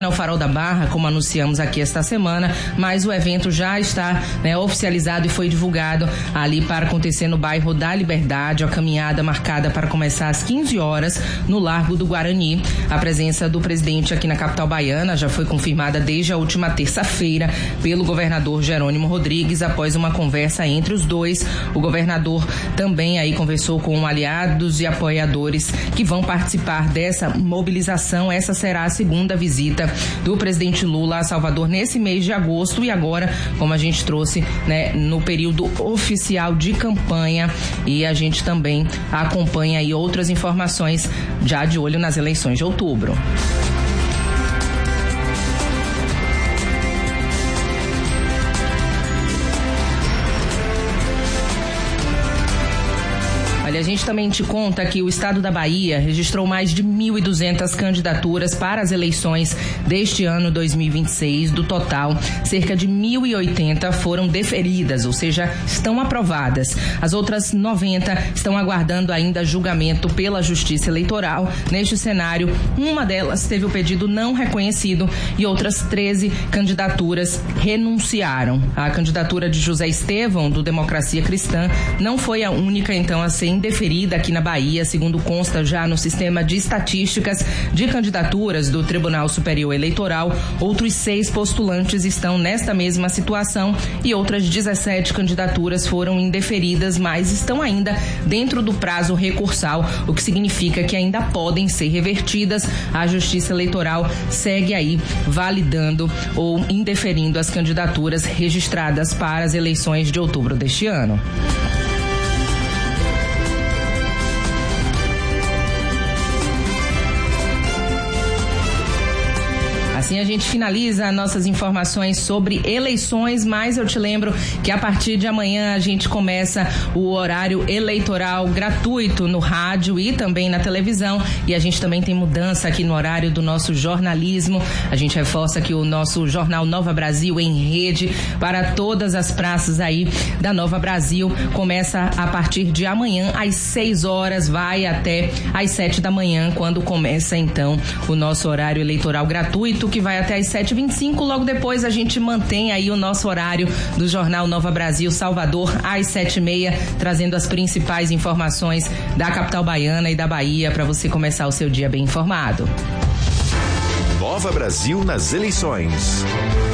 O Farol da Barra, como anunciamos aqui esta semana, mas o evento já está oficializado e foi divulgado ali para acontecer no bairro da Liberdade, a caminhada marcada para começar às 15 horas no Largo do Guarani. A presença do presidente aqui na capital baiana já foi confirmada desde a última terça-feira pelo governador Jerônimo Rodrigues, após uma conversa entre os dois. O governador também aí conversou com aliados e apoiadores que vão participar dessa mobilização. Essa será a segunda visita do presidente Lula a Salvador nesse mês de agosto e agora, como a gente trouxe, no período oficial de campanha, e a gente também acompanha aí outras informações já de olho nas eleições de outubro. A gente também te conta que o estado da Bahia registrou mais de 1.200 candidaturas para as eleições deste ano 2026. Do total, cerca de 1.080 foram deferidas, ou seja, estão aprovadas. As outras 90 estão aguardando ainda julgamento pela Justiça Eleitoral. Neste cenário, uma delas teve o pedido não reconhecido e outras 13 candidaturas renunciaram. A candidatura de José Estevão, do Democracia Cristã, não foi a única, então, a ser indeferida aqui na Bahia, segundo consta já no sistema de estatísticas de candidaturas do Tribunal Superior Eleitoral. Outros 6 postulantes estão nesta mesma situação e outras 17 candidaturas foram indeferidas, mas estão ainda dentro do prazo recursal, o que significa que ainda podem ser revertidas. A Justiça Eleitoral segue aí validando ou indeferindo as candidaturas registradas para as eleições de outubro deste ano. Assim a gente finaliza nossas informações sobre eleições, mas eu te lembro que a partir de amanhã a gente começa o horário eleitoral gratuito no rádio e também na televisão, e a gente também tem mudança aqui no horário do nosso jornalismo. A gente reforça que o nosso jornal Nova Brasil em rede para todas as praças aí da Nova Brasil começa a partir de amanhã às 6 horas, vai até às 7 da manhã, quando começa então o nosso horário eleitoral gratuito, que vai até às 7h25. Logo depois a gente mantém aí o nosso horário do Jornal Nova Brasil Salvador às 7h30, trazendo as principais informações da capital baiana e da Bahia para você começar o seu dia bem informado. Nova Brasil nas eleições.